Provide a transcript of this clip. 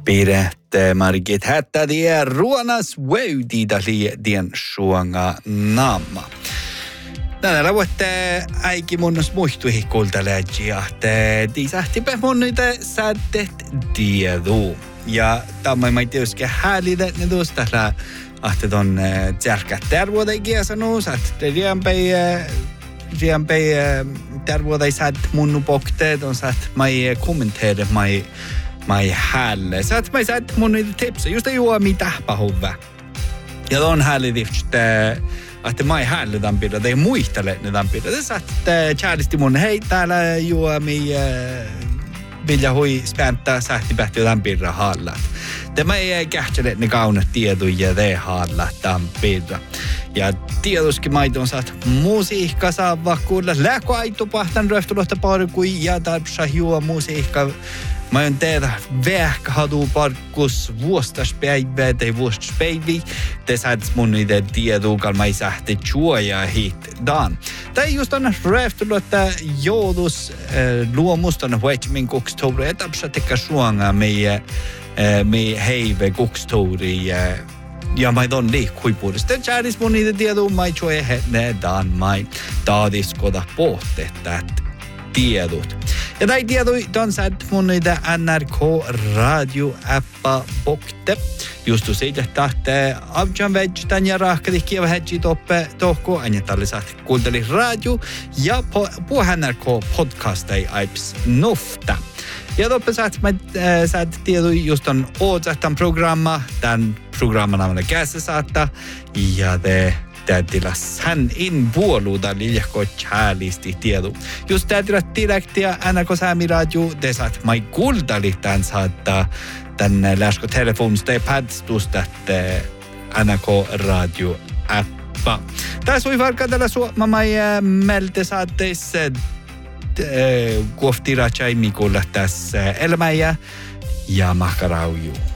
Pidätte Margit hättä die ruonas väyditä dien suonga naama. Tänään voitte äiki munnos muistuihin kuulteleegia, että disähtipä mun niitä säätet tiedu. Ja tämä ei tietysti häälitä, ne tuosta että ton tärkeät terveydenkin sanoo, että riempei terveyden säät munnu pokteet on että mä ei kommenteere, mä ei hälle. Sä et mä saat mun niitä tipsejä, just juomia tähpähuvä. Ja on hällitistä, että mä ei hälle tämän pidä, ei muistele ne tämän pidä. Sä et tjäälisti mun, hei täällä juomia, vilja hui späntää sähtipähtiä tämän pidä hallat. Tämä ei kähtsele ne kaunat tiedoja te hallat tämän pidä. Ja tietysti maito on saat musiikka saa kuulla. Lääkoaitu pahtan röhtulohta parkui ja tarvitsa juo musiikka. Mä oon tehdä vähkähadu parkkus vuostaspäivää tai vuostaspäiviä. Te saat mun niitä tiedukal mä ei sähti juoja hittään. Tai just on röhtulohta joudus luomusta on huetmin kukstouri. Ja tarvitsa tekkä suonga meidän heive kukstouri. Ja mä on liikkuipuudesta. Tjäädis mun niitä tieduu, mä ei juoja hetnedaan, mä ei taadiskoda pohtetta tiedut. Ja näin tiedui on saat mun niitä NRK radio-appa bokte. Justu siitä tahte avjan vedjitän ja rahkati kieva hedji toppe tohko. Anjatalle saat kuunteli radio ja puhu NRK podcast ei aips nufta. Ja toppe saat tiedui just on ootsähtän programma. Tän programman amana kässä saattaa. Ja te täytyy hän in puoluuta liiakko tjäälisti tiedu. Just täytyy tilektiä NRK Säämi radio. Te saat mai kuultali tän saattaa tän läskö telefonista ja padstusta NRK radio appa. Tässä voi varkaa tällä suomamai melte saatteissa kuoftira tjaimikulla tässä elämää ja mahkarauju.